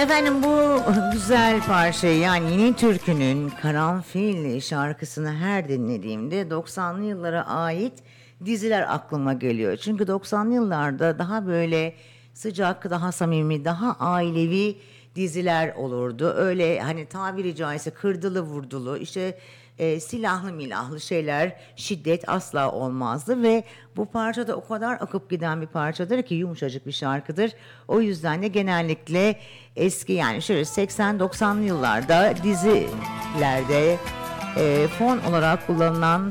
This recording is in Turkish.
Efendim bu güzel parçayı yani Yeni Türkü'nün Karanfil şarkısını her dinlediğimde 90'lı yıllara ait diziler aklıma geliyor. Çünkü 90'lı yıllarda daha böyle sıcak, daha samimi, daha ailevi diziler olurdu. Öyle hani tabiri caizse kırdılı vurdulu işte silahlı milahlı şeyler, şiddet asla olmazdı ve bu parçada o kadar akıp giden bir parçadır ki yumuşacık bir şarkıdır. O yüzden de genellikle eski yani şöyle 80-90'lı yıllarda dizilerde fon olarak kullanılan